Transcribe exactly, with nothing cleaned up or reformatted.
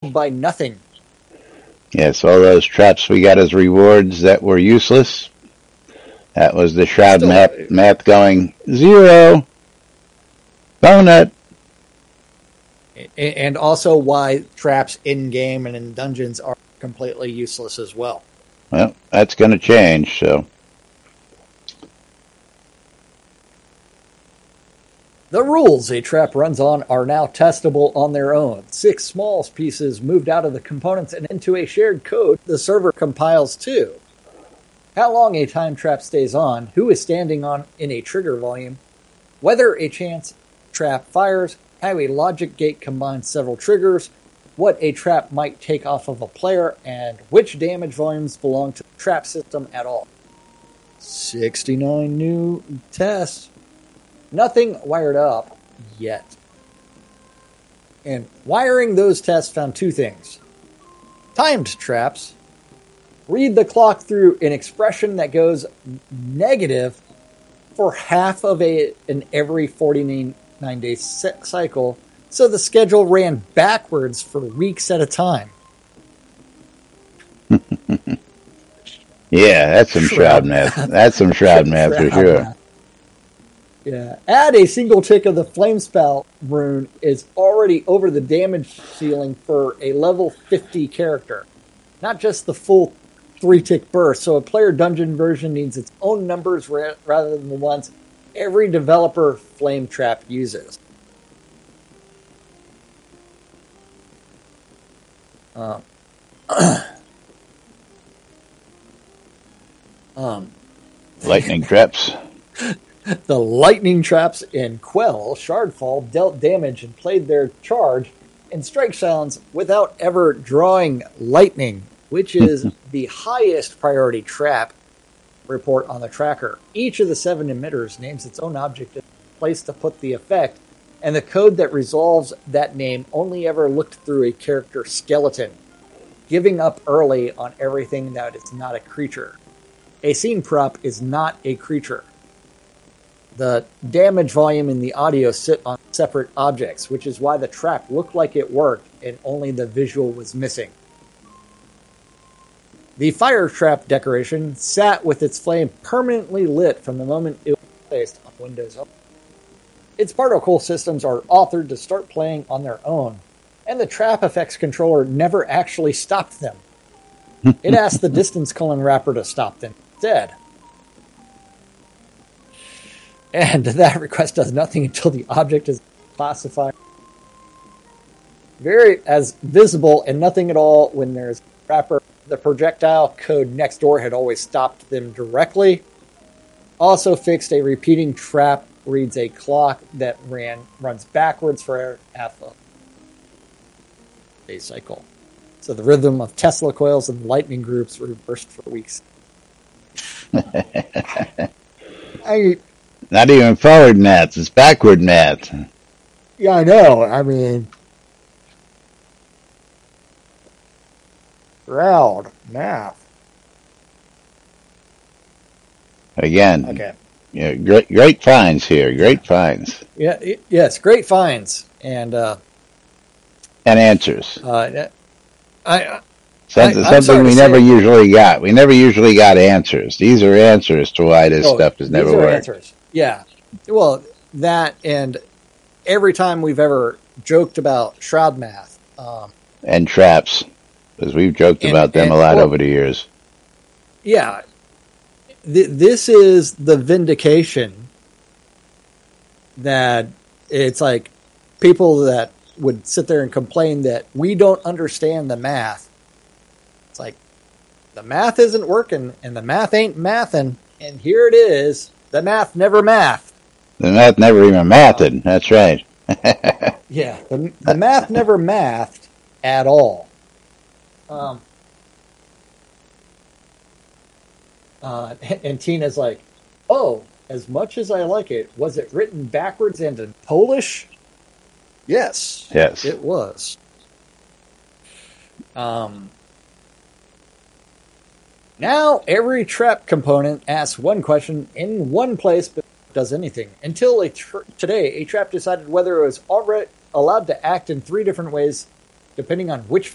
by nothing. Yes, all those traps we got as rewards that were useless. That was the Shroud Still, map, map going zero. Donut. And also why traps in-game and in dungeons are completely useless as well. Well, that's going to change, so. The rules a trap runs on are now testable on their own. Six small pieces moved out of the components and into a shared code the server compiles to. How long a time trap stays on, who is standing on in a trigger volume, whether a chance trap fires, how a logic gate combines several triggers, what a trap might take off of a player, and which damage volumes belong to the trap system at all. sixty-nine new tests. Nothing wired up yet. And wiring those tests found two things. Timed traps. Read the clock through an expression that goes negative for half of a an every forty-nine day cycle, so the schedule ran backwards for weeks at a time. Yeah, that's some Shroud math. That's some Shroud math for sure. Math. Yeah, add a single tick of the Flame Spout rune is already over the damage ceiling for a level fifty character, not just the full three tick burst. So a player dungeon version needs its own numbers ra- rather than the ones every developer flame trap uses. Um, um, lightning traps. The lightning traps in Quell Shardfall dealt damage and played their charge in strike sounds without ever drawing lightning, which is the highest priority trap report on the tracker. Each of the seven emitters names its own object and place to put the effect, and the code that resolves that name only ever looked through a character skeleton, giving up early on everything that is not a creature. A scene prop is not a creature. The damage volume and the audio sit on separate objects, which is why the trap looked like it worked and only the visual was missing. The fire trap decoration sat with its flame permanently lit from the moment it was placed on Windows. Its particle systems are authored to start playing on their own, and the trap effects controller never actually stopped them. It asked the distance colon wrapper to stop them instead. And that request does nothing until the object is classified very as visible and nothing at all when there's a wrapper. The projectile code next door had always stopped them directly. Also fixed a repeating trap reads a clock that ran runs backwards for half a day cycle. So the rhythm of Tesla coils and lightning groups reversed for weeks. I. Not even forward math, it's backward math. Yeah, I know. I mean, Shroud math. Again, okay. Yeah, great, great finds here. Great finds. Yeah, it, yes, great finds and uh, and answers. Uh, I, something I, something we never say, usually got. We never usually got answers. These are answers to why this oh, stuff has never these are worked. Answers. Yeah, well, that and every time we've ever joked about Shroud math um, and traps, because we've joked and, about them and, a lot well, over the years. Yeah, th- this is the vindication that it's like people that would sit there and complain that we don't understand the math. It's like the math isn't working and the math ain't mathin', and here it is. The math never mathed. The math never even mathed. That's right. Yeah, the, the math never mathed at all. Um, uh, and Tina's like, oh, as much as I like it, was it written backwards and in Polish? Yes. Yes. It was. Um, now, every trap component asks one question in one place, but does anything. Until a tr- today, a trap decided whether it was already allowed to act in three different ways, depending on which